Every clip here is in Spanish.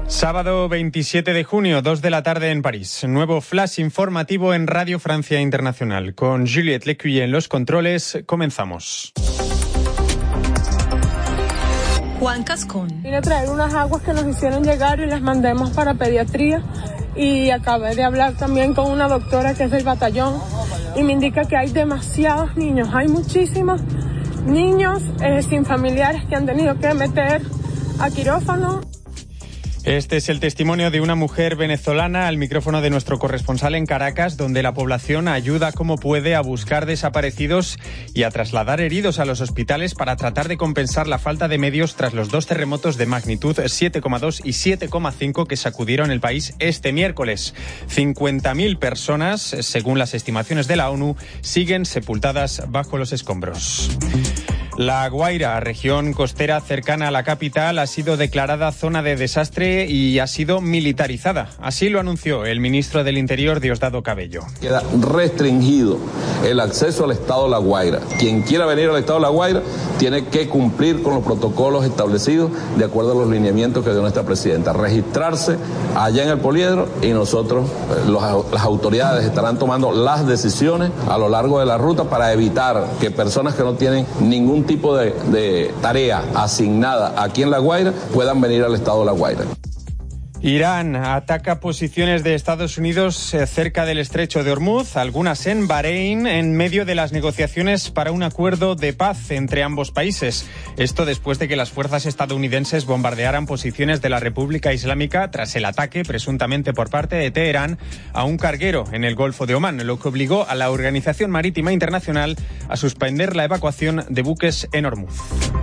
Sábado 27 de junio, 2 de la tarde en París. Nuevo flash informativo en Radio Francia Internacional. Con Juliette Lecuyer en los controles, comenzamos. Juan Cascón. Vine a traer unas aguas que nos hicieron llegar y las mandemos para pediatría. Y acabé de hablar también con una doctora que es del batallón y me indica que hay demasiados niños, hay muchísimos niños sin familiares que han tenido que meter a quirófano. Este es el testimonio de una mujer venezolana al micrófono de nuestro corresponsal en Caracas, donde la población ayuda como puede a buscar desaparecidos y a trasladar heridos a los hospitales para tratar de compensar la falta de medios tras los dos terremotos de magnitud 7,2 y 7,5 que sacudieron el país este miércoles. 50.000 personas, según las estimaciones de la ONU, siguen sepultadas bajo los escombros. La Guaira, región costera cercana a la capital, ha sido declarada zona de desastre y ha sido militarizada. Así lo anunció el ministro del Interior, Diosdado Cabello. Queda restringido el acceso al estado de La Guaira. Quien quiera venir al estado de La Guaira tiene que cumplir con los protocolos establecidos de acuerdo a los lineamientos que dio nuestra presidenta. Registrarse allá en el poliedro y nosotros, las autoridades estarán tomando las decisiones a lo largo de la ruta para evitar que personas que no tienen ningún tipo de tarea asignada aquí en La Guaira puedan venir al estado de La Guaira. Irán ataca posiciones de Estados Unidos cerca del estrecho de Hormuz, algunas en Bahrein, en medio de las negociaciones para un acuerdo de paz entre ambos países. Esto después de que las fuerzas estadounidenses bombardearan posiciones de la República Islámica tras el ataque, presuntamente por parte de Teherán, a un carguero en el Golfo de Omán, lo que obligó a la Organización Marítima Internacional a suspender la evacuación de buques en Hormuz.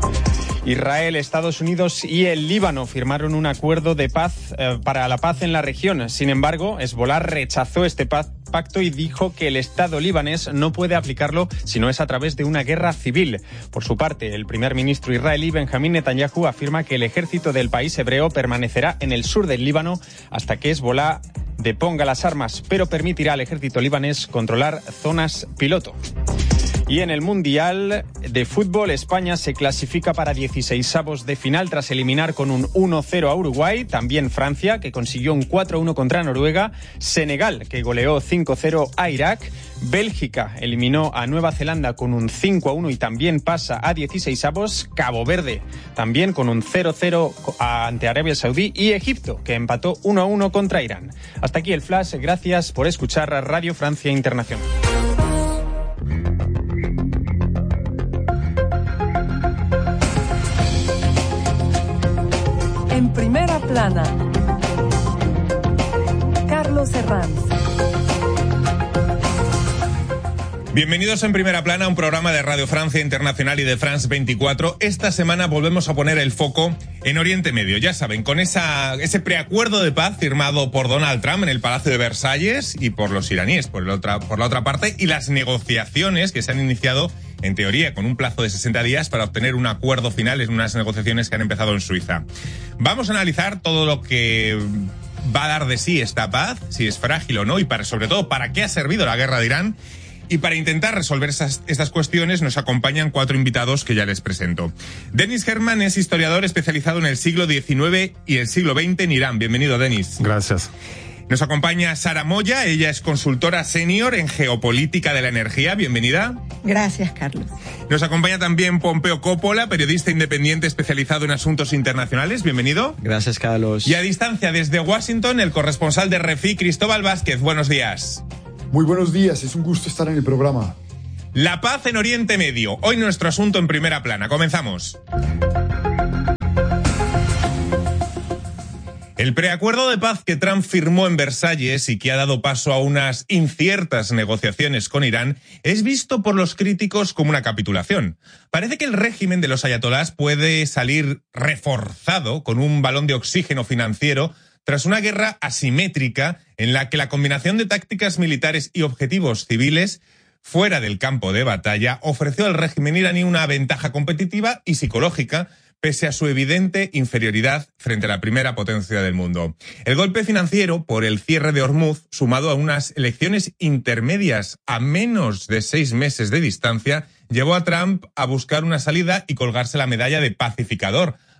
Israel, Estados Unidos y el Líbano firmaron un acuerdo de paz para la paz en la región. Sin embargo, Hezbollah rechazó este pacto y dijo que el Estado libanés no puede aplicarlo si no es a través de una guerra civil. Por su parte, el primer ministro israelí Benjamín Netanyahu afirma que el ejército del país hebreo permanecerá en el sur del Líbano hasta que Hezbollah deponga las armas, pero permitirá al ejército libanés controlar zonas piloto. Y en el Mundial de Fútbol, España se clasifica para 16avos de final tras eliminar con un 1-0 a Uruguay, también Francia, que consiguió un 4-1 contra Noruega, Senegal, que goleó 5-0 a Irak, Bélgica eliminó a Nueva Zelanda con un 5-1 y también pasa a 16avos, Cabo Verde también con un 0-0 ante Arabia Saudí y Egipto, que empató 1-1 contra Irán. Hasta aquí el flash, gracias por escuchar a Radio Francia Internacional. En primera plana, Carlos Herranz. Bienvenidos en Primera Plana, un programa de Radio Francia Internacional y de France 24. Esta semana volvemos a poner el foco en Oriente Medio. Ya saben, con ese preacuerdo de paz firmado por Donald Trump en el Palacio de Versalles y por los iraníes por la otra parte, y las negociaciones que se han iniciado, en teoría, con un plazo de 60 días para obtener un acuerdo final en unas negociaciones que han empezado en Suiza. Vamos a analizar todo lo que va a dar de sí esta paz, si es frágil o no, y sobre todo, para qué ha servido la guerra de Irán. Y para intentar resolver estas cuestiones nos acompañan 4 invitados que ya les presento. Denis Herman es historiador especializado en el siglo XIX y el siglo XX en Irán. Bienvenido, Denis. Gracias. Nos acompaña Sara Moya, ella es consultora senior en geopolítica de la energía. Bienvenida. Gracias, Carlos. Nos acompaña también Pompeo Coppola, periodista independiente especializado en asuntos internacionales. Bienvenido. Gracias, Carlos. Y a distancia desde Washington, el corresponsal de RFI, Cristóbal Vázquez. Buenos días. Muy buenos días, es un gusto estar en el programa. La paz en Oriente Medio. Hoy nuestro asunto en Primera Plana. Comenzamos. El preacuerdo de paz que Trump firmó en Versalles y que ha dado paso a unas inciertas negociaciones con Irán es visto por los críticos como una capitulación. Parece que el régimen de los ayatolás puede salir reforzado con un balón de oxígeno financiero tras una guerra asimétrica en la que la combinación de tácticas militares y objetivos civiles fuera del campo de batalla ofreció al régimen iraní una ventaja competitiva y psicológica pese a su evidente inferioridad frente a la primera potencia del mundo. El golpe financiero por el cierre de Hormuz, sumado a unas elecciones intermedias a menos de 6 meses de distancia, llevó a Trump a buscar una salida y colgarse la medalla de pacificador,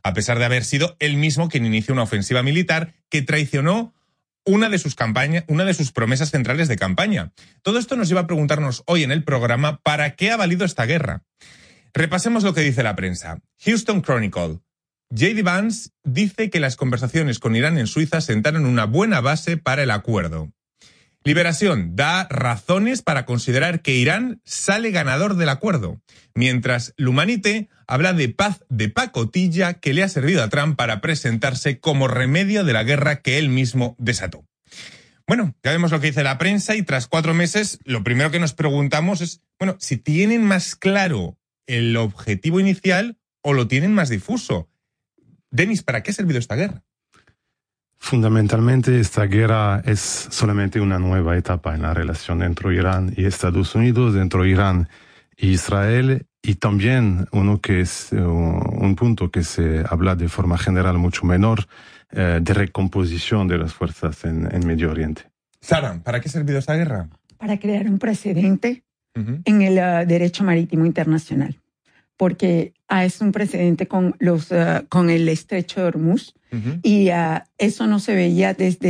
a pesar de haber sido él mismo quien inició una ofensiva militar que traicionó una de sus promesas centrales de campaña. Todo esto nos lleva a preguntarnos hoy en el programa ¿para qué ha valido esta guerra? Repasemos lo que dice la prensa. Houston Chronicle. J.D. Vance dice que las conversaciones con Irán en Suiza sentaron una buena base para el acuerdo. Liberación da razones para considerar que Irán sale ganador del acuerdo, mientras l'Humanité habla de paz de pacotilla que le ha servido a Trump para presentarse como remedio de la guerra que él mismo desató. Bueno, ya vemos lo que dice la prensa y tras 4 meses lo primero que nos preguntamos es, bueno, si tienen más claro el objetivo inicial o lo tienen más difuso. Denis, ¿para qué ha servido esta guerra? Fundamentalmente, esta guerra es solamente una nueva etapa en la relación entre Irán y Estados Unidos, entre Irán y Israel, y también uno que es un punto que se habla de forma general mucho menor, de recomposición de las fuerzas en Medio Oriente. Sara, ¿para qué ha servido esta guerra? Para crear un precedente en el derecho marítimo internacional, porque es un precedente con el estrecho de Hormuz, y eso no se veía desde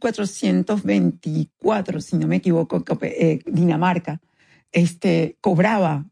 1424, si no me equivoco, que Dinamarca cobraba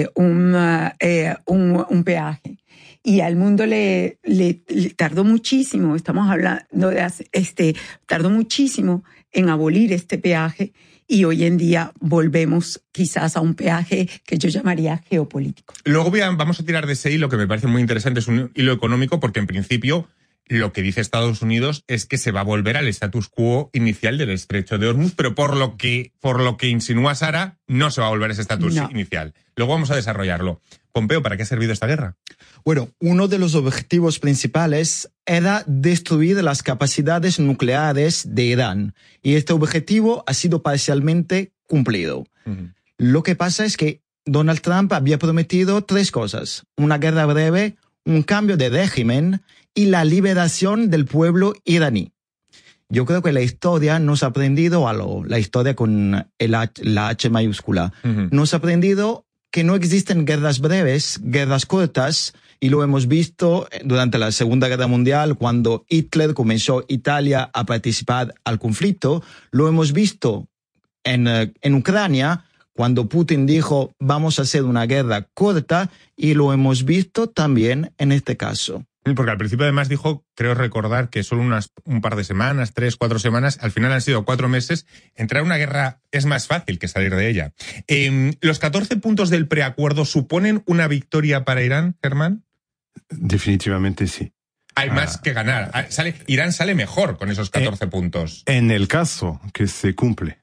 un peaje. Y al mundo le tardó muchísimo, estamos hablando de tardó muchísimo en abolir este peaje, y hoy en día volvemos quizás a un peaje que yo llamaría geopolítico. Luego vamos a tirar de ese hilo que me parece muy interesante, es un hilo económico, porque en principio lo que dice Estados Unidos es que se va a volver al status quo inicial del estrecho de Hormuz, pero por lo que insinúa Sara, no se va a volver a ese estatus inicial. Luego vamos a desarrollarlo. Pompeo, ¿para qué ha servido esta guerra? Bueno, uno de los objetivos principales era destruir las capacidades nucleares de Irán, y este objetivo ha sido parcialmente cumplido. Lo que pasa es que Donald Trump había prometido 3 cosas: una guerra breve, un cambio de régimen y la liberación del pueblo iraní. Yo creo que la historia nos ha aprendido algo, la historia con la H mayúscula. Nos ha aprendido que no existen guerras breves, guerras cortas, y lo hemos visto durante la Segunda Guerra Mundial, cuando Hitler comenzó Italia a participar al conflicto. Lo hemos visto en Ucrania, cuando Putin dijo vamos a hacer una guerra corta, y lo hemos visto también en este caso. Porque al principio además dijo, creo recordar, que solo un par de semanas, 3, 4 semanas, al final han sido 4 meses. Entrar a una guerra es más fácil que salir de ella. ¿Los 14 puntos del preacuerdo suponen una victoria para Irán, Germán? Definitivamente sí. Hay más que ganar. Irán sale mejor con esos 14 puntos. En el caso que se cumple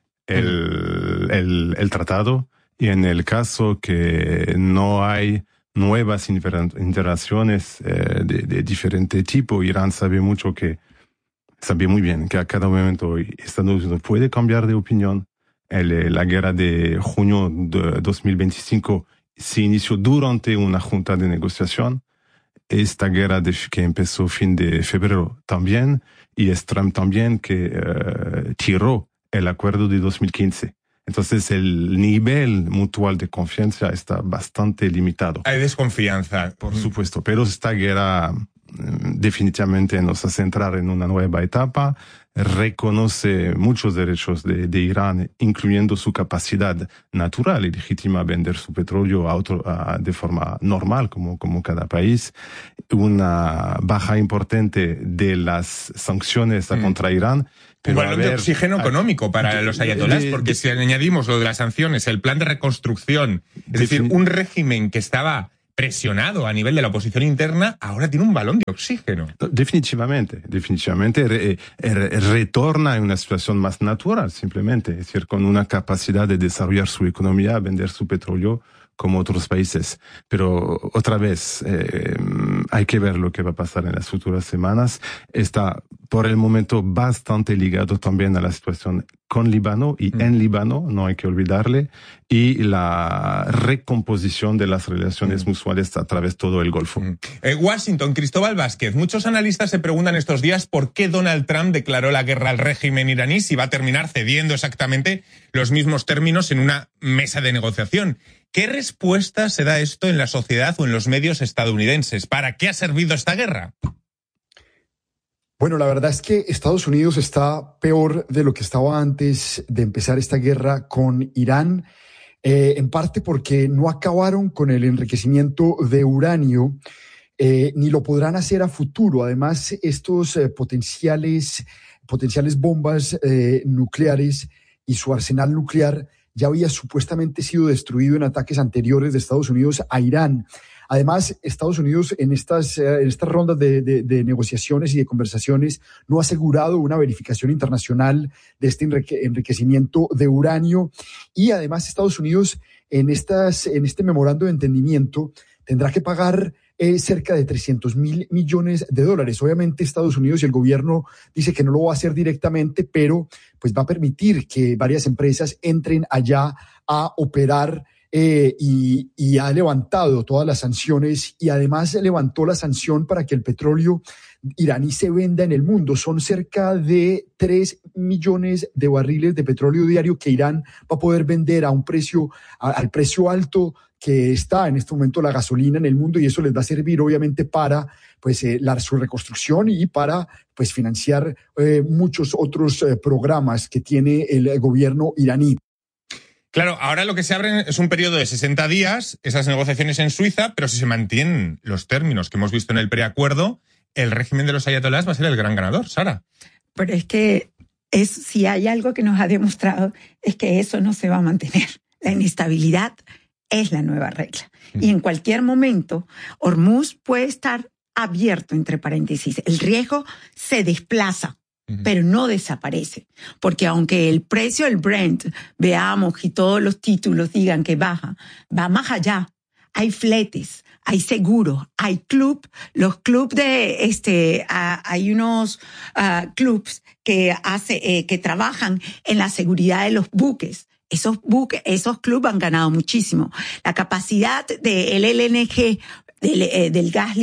el tratado, y en el caso que no hay nuevas interacciones de diferente tipo, Irán sabe muy bien que a cada momento Estados Unidos puede cambiar de opinión. La guerra de junio de 2025 se inició durante una junta de negociación. Esta guerra que empezó fin de febrero también, y es Trump también que tiró el acuerdo de 2015. Entonces el nivel mutual de confianza está bastante limitado. Hay desconfianza. Por supuesto, pero esta guerra definitivamente nos hace entrar en una nueva etapa, reconoce muchos derechos de Irán, incluyendo su capacidad natural y legítima a vender su petróleo de forma normal, como cada país, una baja importante de las sanciones contra Irán. Un balón de oxígeno económico para los ayatolás, porque si añadimos lo de las sanciones, el plan de reconstrucción, es decir, un régimen que estaba presionado a nivel de la oposición interna, ahora tiene un balón de oxígeno. Definitivamente retorna en una situación más natural, simplemente, es decir, con una capacidad de desarrollar su economía, vender su petróleo como otros países. Pero otra vez, hay que ver lo que va a pasar en las futuras semanas. Está por el momento bastante ligado también a la situación con Líbano y en Líbano, no hay que olvidarle, y la recomposición de las relaciones mutuales a través de todo el Golfo. Washington, Cristóbal Vázquez. Muchos analistas se preguntan estos días por qué Donald Trump declaró la guerra al régimen iraní, si va a terminar cediendo exactamente los mismos términos en una mesa de negociación. ¿Qué respuesta se da esto en la sociedad o en los medios estadounidenses? ¿Para qué ha servido esta guerra? Bueno, la verdad es que Estados Unidos está peor de lo que estaba antes de empezar esta guerra con Irán, en parte porque no acabaron con el enriquecimiento de uranio, ni lo podrán hacer a futuro. Además, estos potenciales bombas nucleares y su arsenal nuclear ya había supuestamente sido destruido en ataques anteriores de Estados Unidos a Irán. Además, Estados Unidos en estas rondas de negociaciones y de conversaciones no ha asegurado una verificación internacional de este enriquecimiento de uranio. Y además, Estados Unidos en este memorando de entendimiento tendrá que pagar cerca de $300 millones. Obviamente Estados Unidos y el gobierno dice que no lo va a hacer directamente, pero pues va a permitir que varias empresas entren allá a operar, y ha levantado todas las sanciones, y además levantó la sanción para que el petróleo iraní se venda en el mundo. Son cerca de 3 millones de barriles de petróleo diario que Irán va a poder vender al precio alto que está en este momento la gasolina en el mundo, y eso les va a servir obviamente para su reconstrucción y para financiar muchos otros programas que tiene el gobierno iraní. Claro, ahora lo que se abre es un periodo de 60 días, esas negociaciones en Suiza, pero si se mantienen los términos que hemos visto en el preacuerdo, el régimen de los ayatolás va a ser el gran ganador, Sara. Pero es que si hay algo que nos ha demostrado es que eso no se va a mantener. La inestabilidad es la nueva regla. Y en cualquier momento, Hormuz puede estar abierto, entre paréntesis. El riesgo se desplaza, pero no desaparece. Porque aunque el precio del Brent, veamos, y todos los títulos digan que baja, va más allá. Hay fletes, hay seguros, hay los clubs hay unos clubs que trabajan en la seguridad de los buques. Esos clubs han ganado muchísimo. La capacidad del LNG, del gas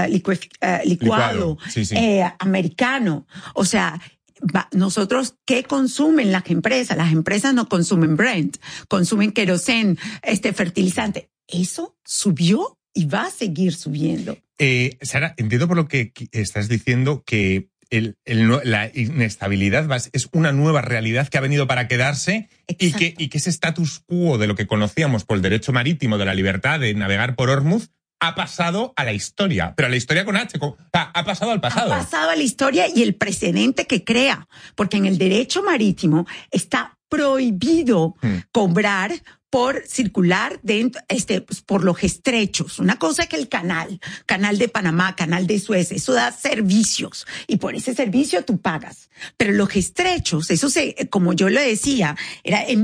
licuado, sí. Americano. O sea, nosotros, ¿qué consumen las empresas? Las empresas no consumen Brent, consumen queroseno, fertilizante. Eso subió y va a seguir subiendo. Sara, entiendo por lo que estás diciendo que la inestabilidad es una nueva realidad que ha venido para quedarse. Exacto. y que ese status quo de lo que conocíamos por el derecho marítimo, de la libertad de navegar por Hormuz, ha pasado a la historia. Pero a la historia con H, ha pasado al pasado. Ha pasado a la historia y el precedente que crea, porque en el derecho marítimo está prohibido cobrar por circular por los estrechos. Una cosa es que el canal de Panamá, canal de Suez, eso da servicios y por ese servicio tú pagas. Pero los estrechos, eso como yo le decía, era en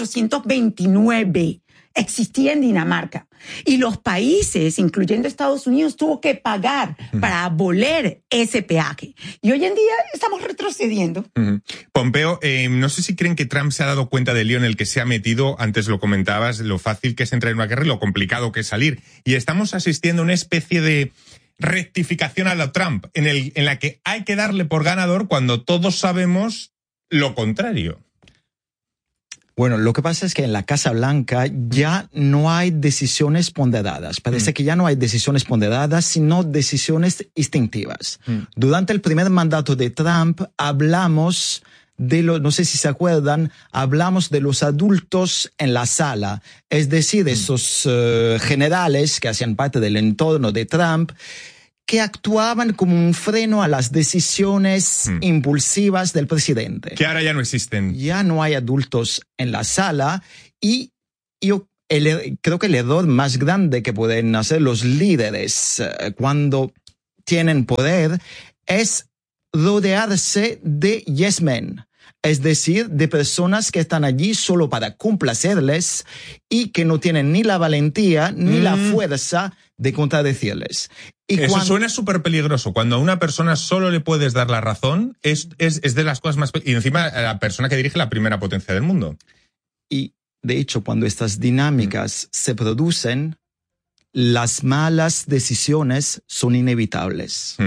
1429. Existía en Dinamarca. Y los países, incluyendo Estados Unidos, tuvo que pagar para abolir ese peaje. Y hoy en día estamos retrocediendo. Pompeo, no sé si creen que Trump se ha dado cuenta del lío en el que se ha metido. Antes lo comentabas, lo fácil que es entrar en una guerra y lo complicado que es salir. Y estamos asistiendo a una especie de rectificación a la Trump, en la que hay que darle por ganador cuando todos sabemos lo contrario. Bueno, lo que pasa es que en la Casa Blanca ya no hay decisiones ponderadas. Parece que ya no hay decisiones ponderadas, sino decisiones instintivas. Durante el primer mandato de Trump hablamos no sé si se acuerdan, hablamos de los adultos en la sala, es decir, esos generales que hacían parte del entorno de Trump, que actuaban como un freno a las decisiones impulsivas del presidente. Que ahora ya no existen. Ya no hay adultos en la sala y yo creo que el error más grande que pueden hacer los líderes cuando tienen poder es rodearse de yes men. Es decir, de personas que están allí solo para complacerles y que no tienen ni la valentía ni la fuerza de contradecirles. Y eso suena súper peligroso. Cuando a una persona solo le puedes dar la razón, es de las cosas más... Y encima la persona que dirige la primera potencia del mundo. Y, de hecho, cuando estas dinámicas se producen, las malas decisiones son inevitables.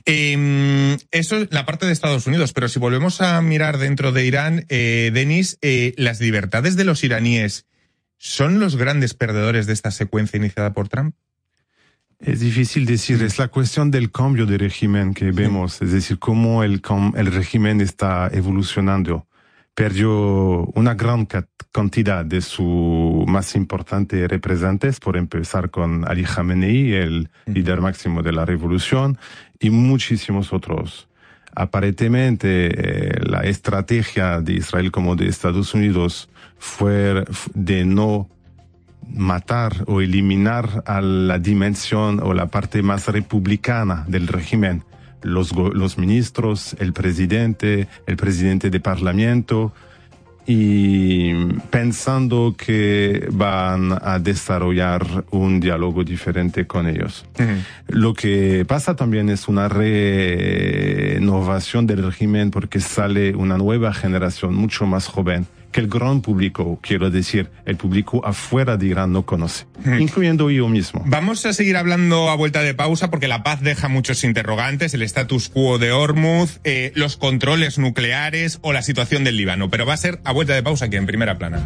Eso es la parte de Estados Unidos, pero si volvemos a mirar dentro de Irán, Denis, las libertades de los iraníes ¿son los grandes perdedores de esta secuencia iniciada por Trump? Es difícil decir, es la cuestión del cambio de régimen que vemos, es decir, cómo el régimen está evolucionando. Perdió una gran cantidad de sus más importantes representantes, por empezar con Ali Khamenei, el líder máximo de la revolución, y muchísimos otros. Aparentemente, la estrategia de Israel como de Estados Unidos fue de no matar o eliminar a la dimensión o la parte más republicana del régimen. Los ministros, el presidente de parlamento, y pensando que van a desarrollar un diálogo diferente con ellos. Lo que pasa también es una renovación del régimen porque sale una nueva generación mucho más joven que el gran público, quiero decir, el público afuera de Irán no conoce, incluyendo yo mismo. Vamos a seguir hablando a vuelta de pausa porque la paz deja muchos interrogantes, el status quo de Hormuz, los controles nucleares o la situación del Líbano, pero va a ser a vuelta de pausa aquí en Primera Plana.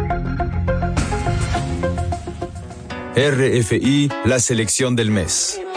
RFI, la selección del mes.